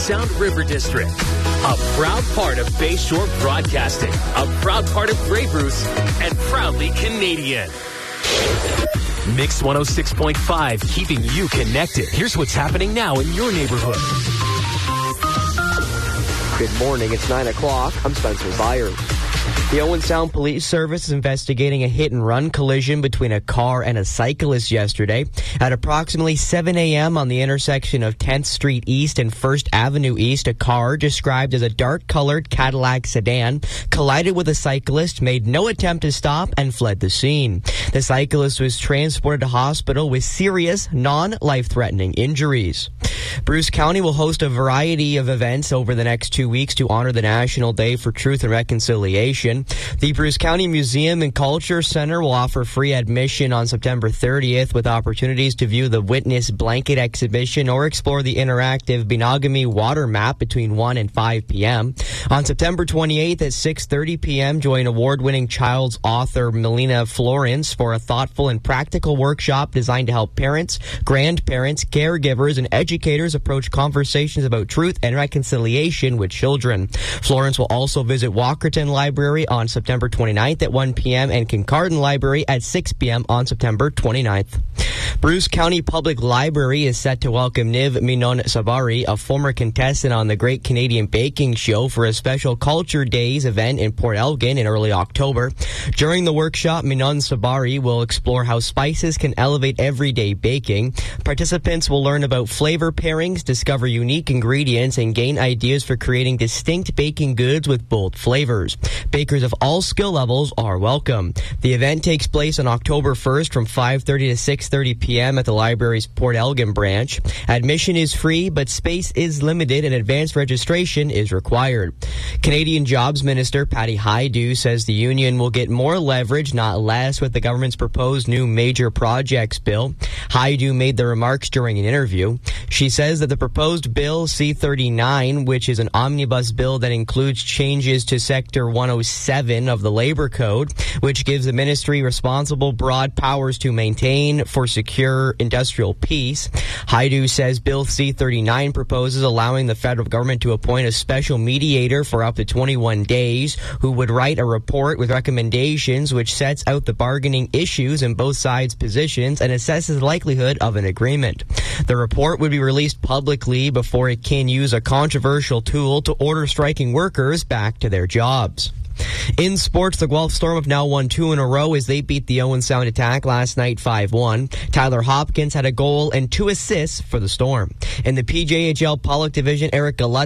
Sound River District, a proud part of Bayshore Broadcasting, a proud part of Grey Bruce, and proudly Canadian. Mix 106.5, keeping you connected. Here's what's happening now in your neighborhood. Good morning. It's 9 o'clock. I'm Spencer Byers. The Owen Sound Police Service is investigating a hit-and-run collision between a car and a cyclist yesterday. At approximately 7 a.m. on the intersection of 10th Street East and 1st Avenue East, a car described as a dark-colored Cadillac sedan collided with a cyclist, made no attempt to stop, and fled the scene. The cyclist was transported to hospital with serious, non-life-threatening injuries. Bruce County will host a variety of events over the next 2 weeks to honor the National Day for Truth and Reconciliation. The Bruce County Museum and Culture Center will offer free admission on September 30th with opportunities to view the Witness Blanket exhibition or explore the interactive Benogamy water map between 1 and 5 p.m. On September 28th at 6:30 p.m., join award-winning child's author Melina Florence for a thoughtful and practical workshop designed to help parents, grandparents, caregivers, and educators approach conversations about truth and reconciliation with children. Florence will also visit Walkerton Library on September 29th at 1 p.m. and Kincardine Library at 6 p.m. on September 29th. Bruce County Public Library is set to welcome Niv Minon Sabari, a former contestant on the Great Canadian Baking Show, for a special Culture Days event in Port Elgin in early October. During the workshop, Minon Sabari will explore how spices can elevate everyday baking. Participants will learn about flavor pairings, discover unique ingredients, and gain ideas for creating distinct baking goods with bold flavors. Bakers of all skill levels are welcome. The event takes place on October 1st from 5:30 to 6:30 p.m. at the library's Port Elgin branch. Admission is free, but space is limited and advanced registration is required. Canadian Jobs Minister Patty Hajdu says the union will get more leverage, not less, with the government's proposed new major projects bill. Hajdu made the remarks during an interview. She says that the proposed bill C-39, which is an omnibus bill that includes changes to Sector 107 of the Labor Code, which gives the ministry responsible broad powers to maintain for secure industrial peace. Hajdu says Bill C-39 proposes allowing the federal government to appoint a special mediator for up to 21 days who would write a report with recommendations which sets out the bargaining issues in both sides' positions and assesses the likelihood of an agreement. The report would be released publicly before it can use a controversial tool to order striking workers back to their jobs. In sports, the Guelph Storm have now won 2 in a row as they beat the Owen Sound Attack last night 5-1. Tyler Hopkins had a goal and 2 assists for the Storm. In the PJHL Pollock Division, Eric Gallut